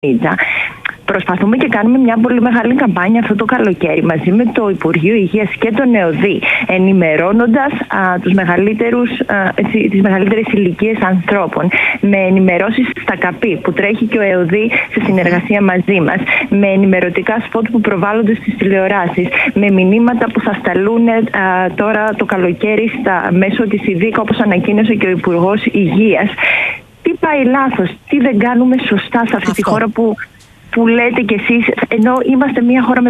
Προσπαθούμε και κάνουμε μια πολύ μεγάλη καμπάνια αυτό το καλοκαίρι μαζί με το Υπουργείο Υγείας και τον ΕΟΔΗ, ενημερώνοντας τις μεγαλύτερες ηλικίες ανθρώπων, με ενημερώσεις στα ΚΑΠΗ που τρέχει και ο ΕΟΔΗ σε συνεργασία μαζί μας, με ενημερωτικά σποτ που προβάλλονται στις τηλεοράσεις, με μηνύματα που θα σταλούν τώρα το καλοκαίρι μέσω της ΙΔΙΚΑ, όπως ανακοίνωσε και ο Υπουργός Υγείας. Τι πάει λάθος, τι δεν κάνουμε σωστά σε αυτή τη χώρα που λέτε κι εσείς, ενώ είμαστε μια χώρα με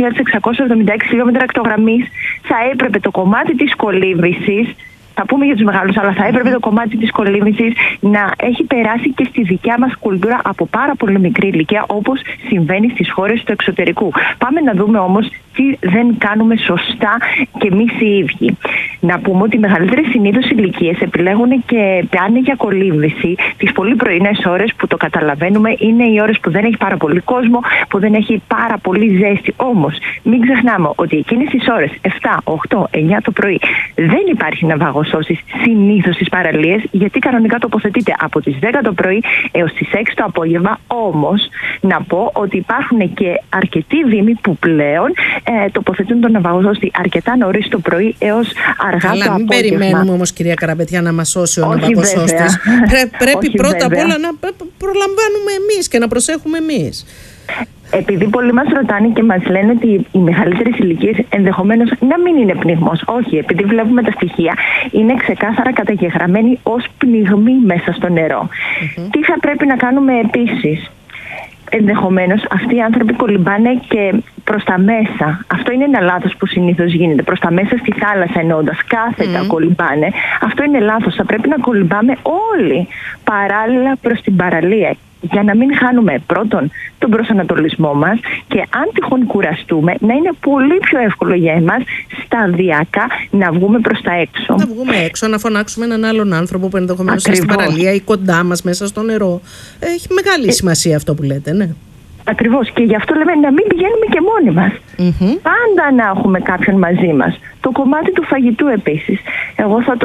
13.676 χιλιόμετρα ακτογραμμής, θα έπρεπε το κομμάτι της κολύμβησης, θα πούμε για τους μεγάλους, αλλά θα έπρεπε το κομμάτι της κολύμβησης να έχει περάσει και στη δικιά μας κουλτούρα από πάρα πολύ μικρή ηλικία, όπως συμβαίνει στις χώρες του εξωτερικού. Πάμε να δούμε όμως τι δεν κάνουμε σωστά και εμείς οι ίδιοι. Να πούμε ότι οι μεγαλύτερες συνήθως ηλικίες επιλέγουν και πάνε για κολύμβηση τις πολύ πρωινές ώρες, που το καταλαβαίνουμε, είναι οι ώρες που δεν έχει πάρα πολύ κόσμο, που δεν έχει πάρα πολύ ζέστη. Όμως μην ξεχνάμε ότι εκείνες τις ώρες 7, 8, 9 το πρωί δεν υπάρχει ναυαγοσώσεις συνήθως στις παραλίες, γιατί κανονικά τοποθετείται από τις 10 το πρωί έως τις 6 το απόγευμα. Όμως να πω ότι υπάρχουν και αρκετοί δήμοι που πλέον τοποθετούν τον ναυαγοσώστη αρκετά νωρίς το πρωί έως αργά το απόγευμα. Μην περιμένουμε όμως, κυρία Καραπετιά, να μας σώσει ο ναυαγοσώστης. Πρέπει πρώτα απ' όλα να προλαμβάνουμε εμείς και να προσέχουμε εμείς. Επειδή πολλοί μας ρωτάνε και μας λένε ότι οι μεγαλύτερες ηλικίες ενδεχομένως να μην είναι πνιγμός. Όχι, επειδή βλέπουμε τα στοιχεία, είναι ξεκάθαρα καταγεγραμμένοι ως πνιγμοί μέσα στο νερό. Τι θα πρέπει να κάνουμε επίσης? Ενδεχομένως αυτοί οι άνθρωποι κολυμπάνε και προς τα μέσα. Αυτό είναι ένα λάθος που συνήθως γίνεται. Προς τα μέσα στη θάλασσα εννοώντας κάθετα κολυμπάνε. Αυτό είναι λάθος. Θα πρέπει να κολυμπάμε όλοι παράλληλα προς την παραλία, για να μην χάνουμε πρώτον τον προσανατολισμό μας και αν τυχόν κουραστούμε, να είναι πολύ πιο εύκολο για εμάς σταδιακά να βγούμε προς τα έξω. Να βγούμε έξω, να φωνάξουμε έναν άλλον άνθρωπο που ενδεχομένως είναι στην παραλία ή κοντά μας μέσα στο νερό. Έχει μεγάλη σημασία αυτό που λέτε, ναι. Ακριβώς, και γι' αυτό λέμε να μην πηγαίνουμε και μόνοι μας. Πάντα να έχουμε κάποιον μαζί μας. Το κομμάτι του φαγητού επίσης. Εγώ θα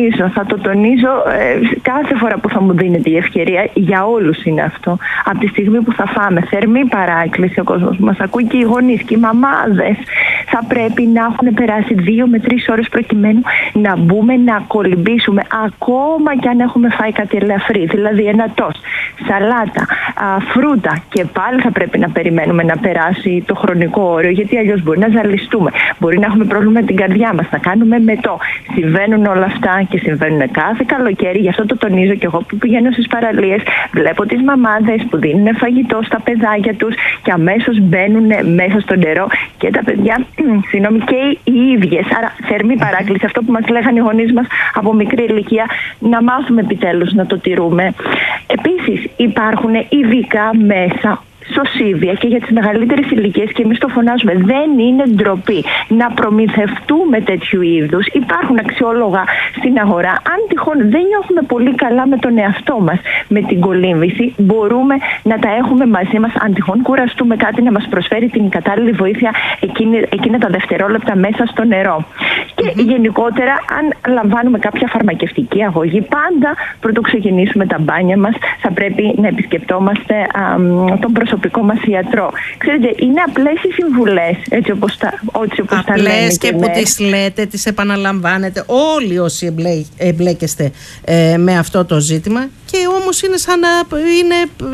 το τονίζω κάθε φορά που θα μου δίνεται η ευκαιρία. Για όλους είναι αυτό. Από τη στιγμή που θα φάμε, θερμή παράκληση ο κόσμος που μας ακούει και οι γονείς και οι μαμάδες, θα πρέπει να έχουν περάσει 2 με 3 ώρες προκειμένου να μπούμε να κολυμπήσουμε, ακόμα και αν έχουμε φάει κάτι ελαφρύ, δηλαδή ένα τόστ, σαλάτα, φρούτα, και πάλι θα πρέπει να περιμένουμε να περάσει το χρονικό όριο, γιατί αλλιώς μπορεί να ζαλιστούμε, μπορεί να έχουμε πρόβλημα με την καρδιά μας, να κάνουμε μετό. Συμβαίνουν όλα αυτά και συμβαίνουν κάθε καλοκαίρι. Γι' αυτό το τονίζω και εγώ που πηγαίνω στις παραλίες. Βλέπω τις μαμάδες που δίνουν φαγητό στα παιδάκια τους και αμέσως μπαίνουν μέσα στο νερό και τα παιδιά, και οι ίδιες. Άρα θερμή παράκληση, αυτό που μας λέγανε οι γονείς μας από μικρή ηλικία, να μάθουμε επιτέλους να το τηρούμε. Επίσης υπάρχουν ειδικά μέσα σωσίβια και για τις μεγαλύτερες ηλικίες, και εμείς το φωνάζουμε, δεν είναι ντροπή να προμηθευτούμε τέτοιου είδους. Υπάρχουν αξιόλογα στην αγορά. Αν τυχόν δεν νιώθουμε πολύ καλά με τον εαυτό μας με την κολύμβηση, μπορούμε να τα έχουμε μαζί μας. Αν τυχόν κουραστούμε, κάτι να μας προσφέρει την κατάλληλη βοήθεια εκείνα τα δευτερόλεπτα μέσα στο νερό. Και γενικότερα, αν λαμβάνουμε κάποια φαρμακευτική αγωγή, πάντα πρωτού ξεκινήσουμε τα μπάνια μας, θα πρέπει να επισκεπτόμαστε τον προσωπικό μας ιατρό. Ξέρετε, είναι απλές οι συμβουλές, έτσι όπως τα λέμε. Απλές και που τις λέτε, τις επαναλαμβάνετε όλοι όσοι εμπλέκεστε με αυτό το ζήτημα, και όμως είναι σαν να είναι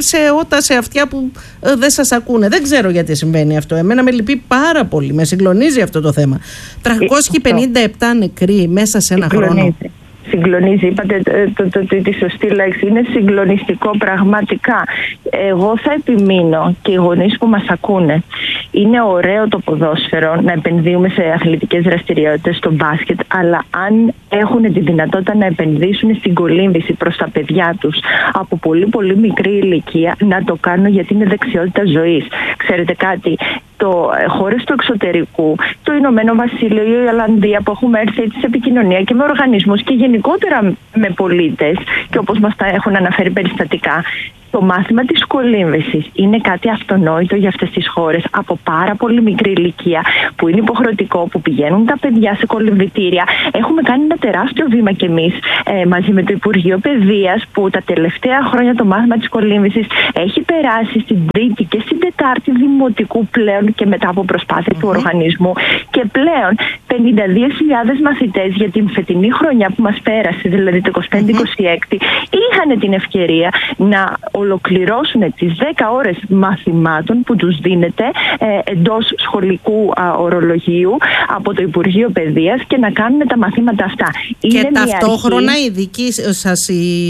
σε αυτιά που δεν σας ακούνε. Δεν ξέρω γιατί συμβαίνει αυτό. Εμένα με λυπεί πάρα πολύ. Με συγκλονίζει αυτό το θέμα. 357 νεκροί μέσα σε ένα χρόνο. Συγκλονίζει, είπατε τη σωστή λέξη. Είναι συγκλονιστικό πραγματικά. Εγώ θα επιμείνω, και οι γονείς που μας ακούνε, είναι ωραίο το ποδόσφαιρο, να επενδύουμε σε αθλητικές δραστηριότητες, στο μπάσκετ, αλλά αν έχουν τη δυνατότητα να επενδύσουν στην κολύμβηση προς τα παιδιά τους από πολύ πολύ μικρή ηλικία, να το κάνουν, γιατί είναι δεξιότητα ζωής. ξέρετε κάτι, χώρες του εξωτερικού, το Ηνωμένο Βασίλειο, η Ολλανδία, που έχουμε έρθει έτσι σε επικοινωνία και με οργανισμούς και γενικότερα με πολίτες, και όπως μας τα έχουν αναφέρει περιστατικά, το μάθημα της κολύμβησης είναι κάτι αυτονόητο για αυτές τις χώρες από πάρα πολύ μικρή ηλικία, που είναι υποχρεωτικό, που πηγαίνουν τα παιδιά σε κολυμβητήρια. Έχουμε κάνει ένα τεράστιο βήμα κι εμείς μαζί με το Υπουργείο Παιδείας, που τα τελευταία χρόνια το μάθημα της κολύμβησης έχει περάσει στην Τρίτη και στην Τετάρτη Δημοτικού πλέον, και μετά από προσπάθεια του οργανισμού. Και πλέον 52.000 μαθητές για την φετινή χρονιά που μας πέρασε, δηλαδή το 25-26, είχαν την ευκαιρία να ολοκληρώσουν τις 10 ώρες μαθημάτων που τους δίνεται εντός σχολικού ορολογίου από το Υπουργείο Παιδείας και να κάνουν τα μαθήματα αυτά. Και είναι ταυτόχρονα η δική σας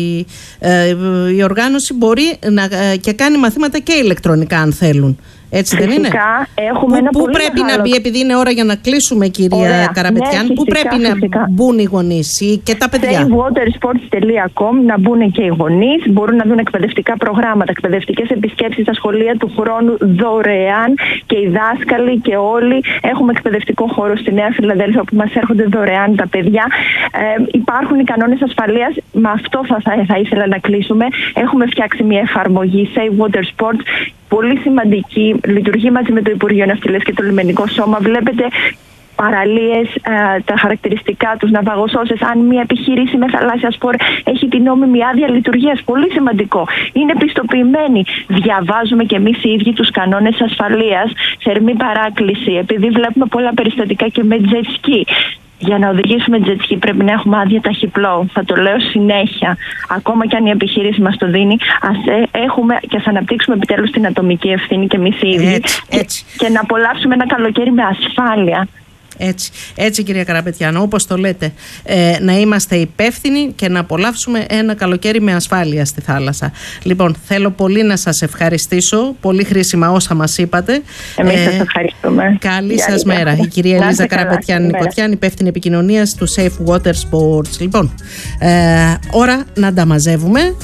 η οργάνωση μπορεί και κάνει μαθήματα και ηλεκτρονικά αν θέλουν. Έτσι δεν είναι? Έχουμε πού πρέπει να μπει, επειδή είναι ώρα για να κλείσουμε, κυρία Καραπετιάν, πού πρέπει να μπουν οι γονείς και τα παιδιά? savewatersports.com, να μπουν και οι γονείς, μπορούν να δουν εκπαιδευτικά προγράμματα, εκπαιδευτικές επισκέψεις στα σχολεία του χρόνου δωρεάν, και οι δάσκαλοι και όλοι. Έχουμε εκπαιδευτικό χώρο στη Νέα Φιλαδέλφια που μας έρχονται δωρεάν τα παιδιά. Υπάρχουν οι κανόνες ασφαλείας, με αυτό θα ήθελα να κλείσουμε. Έχουμε φτιάξει μια εφαρμογή Save Water Sports, πολύ σημαντική, λειτουργεί μαζί με το Υπουργείο Ναυτιλίας και το Λιμενικό Σώμα. Βλέπετε παραλίες, τα χαρακτηριστικά τους, ναυαγοσώσεις, αν μια επιχείρηση με θαλάσσια σπορ έχει την νόμιμη άδεια λειτουργίας, πολύ σημαντικό. Είναι πιστοποιημένοι. Διαβάζουμε και εμείς οι ίδιοι τους κανόνες ασφαλείας. Θερμή παράκληση, επειδή βλέπουμε πολλά περιστατικά και με jet ski. Για να οδηγήσουμε jet ski πρέπει να έχουμε άδεια ταχυπλό. Θα το λέω συνέχεια. Ακόμα και αν η επιχείρηση μας το δίνει, ας έχουμε και ας αναπτύξουμε επιτέλους την ατομική ευθύνη και εμείς οι ίδιοι. Και να απολαύσουμε ένα καλοκαίρι με ασφάλεια. Έτσι κυρία Καραπετιάν, όπως το λέτε, να είμαστε υπεύθυνοι και να απολαύσουμε ένα καλοκαίρι με ασφάλεια στη θάλασσα. Λοιπόν, θέλω πολύ να σας ευχαριστήσω, πολύ χρήσιμα όσα μας είπατε. Εμείς σας ευχαριστούμε. Καλή σας μέρα. Η κυρία Ελίζα Καραπετιάν Νικοτιάν, υπεύθυνη επικοινωνίας του Safe Water Sports. Λοιπόν, ώρα να τα μαζεύουμε.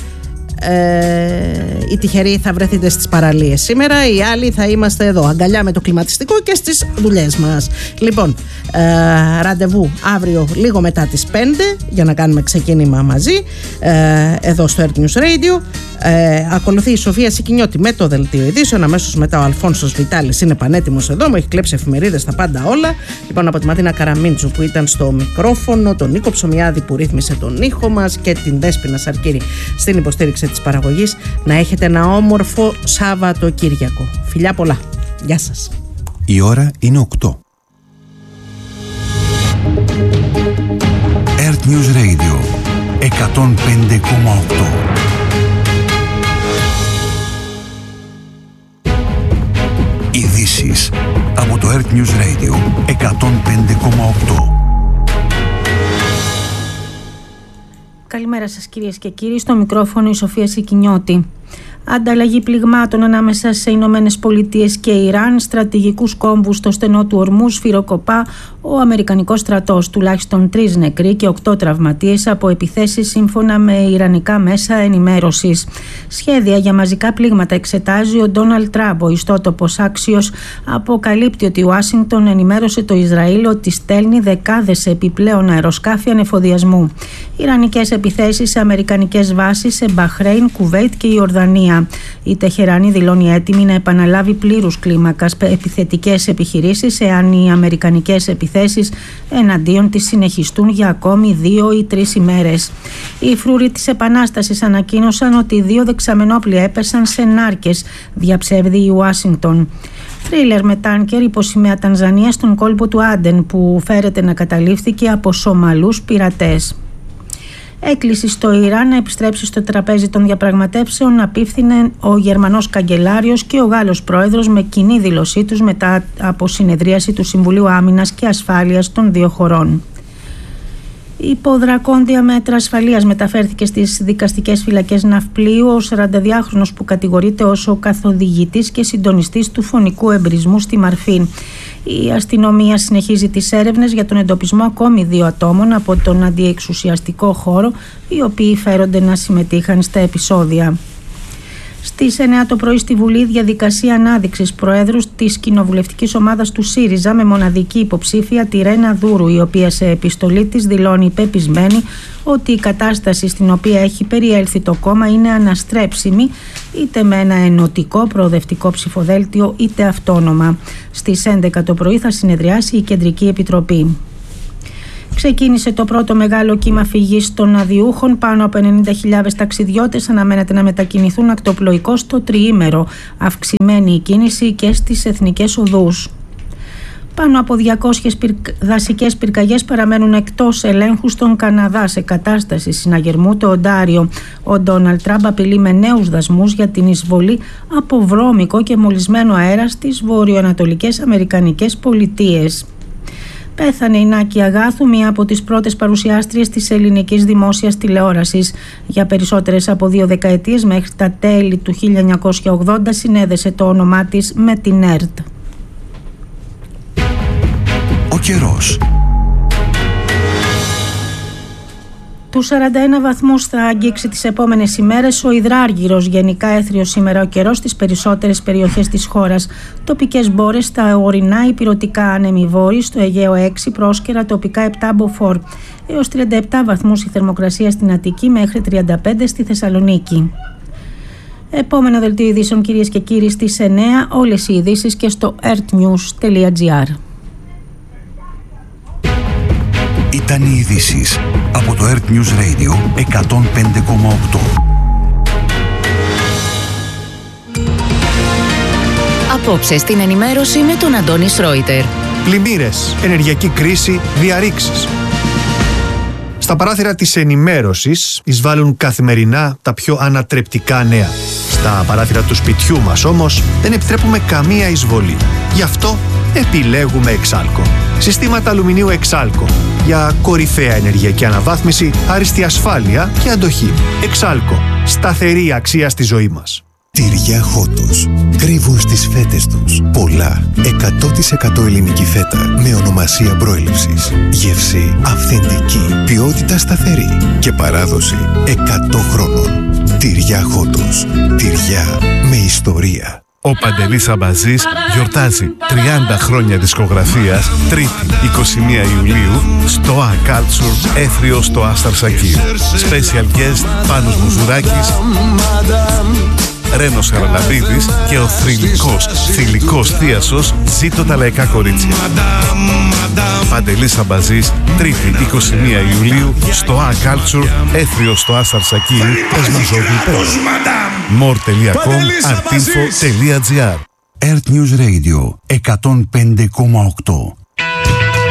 Οι τυχεροί θα βρεθείτε στις παραλίες σήμερα, οι άλλοι θα είμαστε εδώ αγκαλιά με το κλιματιστικό και στις δουλειές μας. Λοιπόν, ραντεβού αύριο λίγο μετά τις 5 για να κάνουμε ξεκίνημα μαζί εδώ στο Earth News Radio. Ακολουθεί η Σοφία Σικινιώτη με το δελτίο ειδήσεων. Αμέσως μετά ο Αλφόνσος Βιτάλης είναι πανέτοιμος εδώ, μου έχει κλέψει εφημερίδες, τα πάντα όλα. Λοιπόν, από τη Ματίνα Καραμίντζου που ήταν στο μικρόφωνο, τον Νίκο Ψωμιάδη που ρύθμισε τον ήχο μας και την Δέσποινα Σαρκύρη στην υποστήριξη της παραγωγής. Να έχετε ένα όμορφο Σαββατοκύριακο. Φιλιά πολλά. Γεια σας. Η ώρα είναι 8. Earth News Radio 105,8. Ειδήσεις από το Earth News Radio 105,8. Καλημέρα σας κυρίες και κύριοι, στο μικρόφωνο η Σοφία Σικινιώτη. Ανταλλαγή πληγμάτων ανάμεσα σε Ηνωμένες Πολιτείες και Ιράν, στρατηγικούς κόμβους στο στενό του Ορμού, σφυροκοπά ο Αμερικανικός στρατός. Τουλάχιστον 3 νεκροί και 8 τραυματίες από επιθέσεις σύμφωνα με ιρανικά μέσα ενημέρωσης. Σχέδια για μαζικά πλήγματα εξετάζει ο Ντόναλντ Τραμπ. Ο ιστότοπος Axios αποκαλύπτει ότι η Ουάσιγκτον ενημέρωσε το Ισραήλ ότι στέλνει δεκάδες επιπλέον αεροσκάφη ανεφοδιασμού. Ιρανικές επιθέσεις σε αμερικανικές βάσεις σε Μπαχρέιν, Κουβέιτ και Ιορδανία. Η Τεχεράνη δηλώνει έτοιμη να επαναλάβει πλήρους κλίμακας επιθετικές επιχειρήσεις εάν οι αμερικανικές επιθέσεις εναντίον της συνεχιστούν για ακόμη 2 ή 3 ημέρες. Οι φρούροι της Επανάστασης ανακοίνωσαν ότι 2 δεξαμενόπλοι έπεσαν σε νάρκες, διαψεύδει η Ουάσιγκτον. Θρίλερ με τάνκερ υπό σημαία Τανζανία στον κόλπο του Άντεν που φέρεται να καταλήφθηκε από Σομαλούς πειρατές. Έκκληση στο Ιράν να επιστρέψει στο τραπέζι των διαπραγματεύσεων απίφθινε ο Γερμανός Καγκελάριος και ο Γάλλος Πρόεδρος με κοινή δήλωσή τους μετά από συνεδρίαση του Συμβουλίου Άμυνας και Ασφάλειας των 2 χωρών. Υπό δρακόντια μέτρα ασφαλείας μεταφέρθηκε στις δικαστικές φυλακές Ναυπλίου ο 42χρονος που κατηγορείται ως ο καθοδηγητής και συντονιστής του φωνικού εμπρισμού στη Μαρφίν. Η αστυνομία συνεχίζει τις έρευνες για τον εντοπισμό ακόμη 2 ατόμων από τον αντιεξουσιαστικό χώρο, οι οποίοι φέρονται να συμμετείχαν στα επεισόδια. Στις 9 το πρωί στη Βουλή, διαδικασία ανάδειξης Προέδρου της κοινοβουλευτικής ομάδας του ΣΥΡΙΖΑ με μοναδική υποψήφια τη Ρένα Δούρου, η οποία σε επιστολή της δηλώνει πεπισμένη ότι η κατάσταση στην οποία έχει περιέλθει το κόμμα είναι αναστρέψιμη, είτε με ένα ενωτικό προοδευτικό ψηφοδέλτιο είτε αυτόνομα. Στις 11 το πρωί θα συνεδριάσει η Κεντρική Επιτροπή. Ξεκίνησε το πρώτο μεγάλο κύμα φυγής των αδιούχων. Πάνω από 90.000 ταξιδιώτες αναμένεται να μετακινηθούν ακτοπλοϊκώς στο τριήμερο. Αυξημένη η κίνηση και στις εθνικές οδούς. Πάνω από 200 δασικές πυρκαγιές παραμένουν εκτός ελέγχου στον Καναδά σε κατάσταση συναγερμού το Οντάριο. Ο Ντόναλντ Τραμπ απειλεί με νέους δασμούς για την εισβολή από βρώμικο και μολυσμένο αέρα στις βορειοανατολικές Αμερικανικές πολιτείες. Πέθανε η Νάκη Αγάθου, μία από τις πρώτες παρουσιάστριες της ελληνικής δημόσιας τηλεόρασης. Για περισσότερες από 2 δεκαετίες, μέχρι τα τέλη του 1980, συνέδεσε το όνομά της με την ΕΡΤ. Ο καιρός. Τους 41 βαθμούς θα αγγίξει τις επόμενες ημέρες ο υδράργυρος, γενικά έθριος σήμερα ο καιρός στις περισσότερες περιοχές της χώρας. Τοπικές μπόρες στα ορεινά, υπηρωτικά άνεμοι βόρειοι, στο Αιγαίο 6, πρόσκαιρα τοπικά 7 μποφόρ. Έως 37 βαθμούς η θερμοκρασία στην Αττική, μέχρι 35 στη Θεσσαλονίκη. Επόμενο δελτίο ειδήσεων, κυρίες και κύριοι, στις 9, όλες οι ειδήσεις και στο earthnews.gr. Ήταν οι ειδήσεις από το Earth News Radio 105,8. Απόψε στην ενημέρωση με τον Αντώνη Σρόιτερ. Πλημμύρες, ενεργειακή κρίση, διαρρήξεις. Στα παράθυρα της ενημέρωσης εισβάλλουν καθημερινά τα πιο ανατρεπτικά νέα. Στα παράθυρα του σπιτιού μας όμως δεν επιτρέπουμε καμία εισβολή. Γι' αυτό επιλέγουμε Εξάλκο. Συστήματα αλουμινίου Εξάλκο για κορυφαία ενεργειακή αναβάθμιση, άριστη ασφάλεια και αντοχή. Εξάλκο. Σταθερή αξία στη ζωή μας. Τυριά Χότος. Κρύβουν στις φέτες τους πολλά 100% ελληνική φέτα με ονομασία προέλευσης. Γεύση αυθεντική, ποιότητα σταθερή και παράδοση 100 χρόνων. Τυριά Χότος. Τυριά με ιστορία. Ο Παντελής Αμπαζής γιορτάζει 30 χρόνια δισκογραφίας, Τρίτη 21 Ιουλίου στο A Culture, Έθριο στο Άσταρ Σακίρ. Special guest Πάνος Μουζουράκης, Ρένος Χαραλαμπίδης και ο θηλυκός θίασος Ζήτω τα λαϊκά κορίτσια. Παντελής Αμπαζής, Τρίτη 21 Ιουλίου στο A Culture, Έθριο στο Άσταρ Σακίρ, Εσμαζόγλου Πέρο. more.com, artinfo.gr. Earth News Radio 105,8.